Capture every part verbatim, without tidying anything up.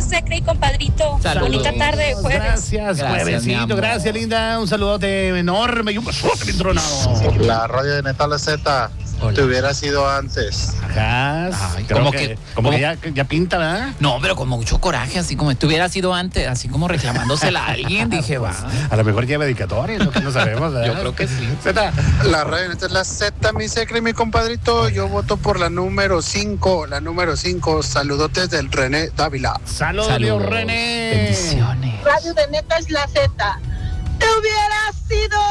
Secre y compadrito. Saludos. Bonita tarde, jueves. Gracias, Gracias, juevesito. Gracias, linda. Un saludote enorme y un besote bien tronado. La radio de Neta La Z te hubiera sido antes. Ajá. Ay, Creo como que, que- como como- que ya, ya pinta, ¿verdad? No, pero con mucho coraje, así como estuviera sido antes, así como reclamándosela a alguien, dije, va. A lo mejor lleva dedicatoria, lo que no sabemos, ¿verdad? Yo creo que sí. Zeta. La radio de Neta La Z, mi secre, mi compadrito. Yo voto por la número cinco. La número cinco. Saludotes del René Dávila. Saludos, Saludos. René. Bendiciones. Radio de Neta es la Z. Te hubiera sido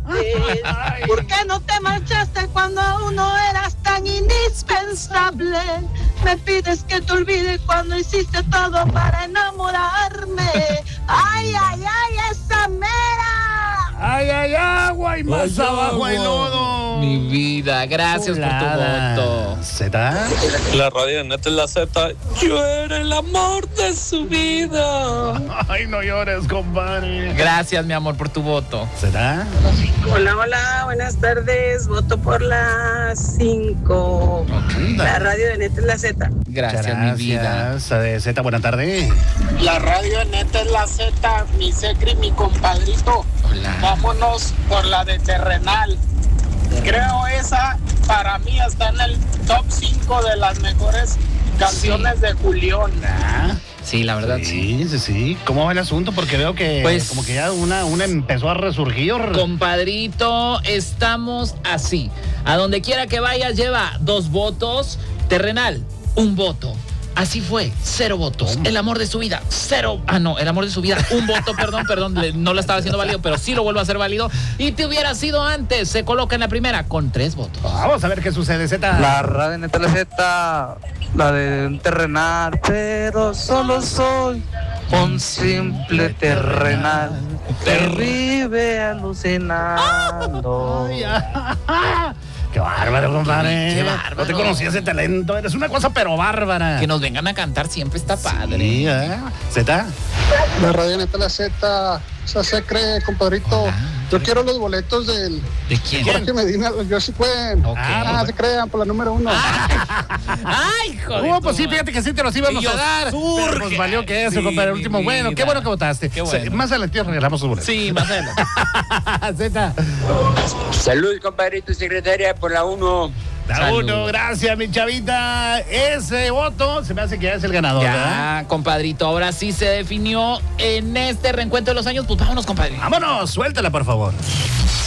antes. ¿Por qué no te marchaste cuando aún no eras tan indispensable? Me pides que te olvide cuando hiciste todo para enamorarme. Ay, ay, ay, esa mera. Ay, ay, agua y más Ay, abajo hay agua. lodo. Mi vida, gracias Chulada. por tu voto. Zeta. La radio de Neta es la Z. Yo era el amor de su vida. Ay, no llores, compadre. Gracias, mi amor, por tu voto. ¿Zeta? Hola, hola, buenas tardes. Voto por la cinco. La radio de Neta es la Z. Gracias, mi vida. Gracias. Zeta, buena tarde. La radio de Neta es la Z, mi secre, mi compadrito. Hola. Vámonos por la de Terrenal. Creo esa, para mí, está en el top cinco de las mejores canciones de Julián. Ah, Sí, la verdad, sí. sí, sí, sí. ¿Cómo va el asunto? Porque veo que Pues- como que ya una, una empezó a resurgir. Compadrito, estamos así. A donde quiera que vayas, lleva dos votos. Terrenal, un voto. Así fue, cero votos. El amor de su vida, cero. Ah, no, el amor de su vida, un voto, perdón, perdón, le- no lo estaba haciendo válido, pero sí lo vuelvo a hacer válido. Y te hubiera sido antes, se coloca en la primera con tres votos. Vamos a ver qué sucede, Zeta. La radio de Neta La Z, la de terrenal, pero solo soy un simple terrenal que vive alucinando. Ay, ah, qué bárbaro, compadre. Qué bárbaro. No te conocía ese talento. Eres una cosa pero bárbara. Que nos vengan a cantar siempre está padre. Sí, ¿eh? Zeta. La radio de Neta La Z, esa secre, compadrito. Hola. Yo quiero los boletos del ¿De quién? Jorge Medina, los Jersey Queen. Ok. Ah, se crean, por la número uno. Ay, joder. Uh, pues sí, fíjate que sí te los íbamos Y a yo, dar. surge. Pero pues valió que eso, Sí, compadre. El mi último, bueno, qué vida. bueno que votaste. Qué bueno. Más adelante regalamos sus boletos. Sí, más adelante. Zeta. Salud, compadrito secretaria, por la uno. La Salud. uno, gracias, mi chavita. Ese voto se me hace que ya es el ganador, ¿verdad? Ya, compadrito, ahora sí se definió en este reencuentro de los años. Pues vámonos, compadre. Vámonos, suéltala, por favor.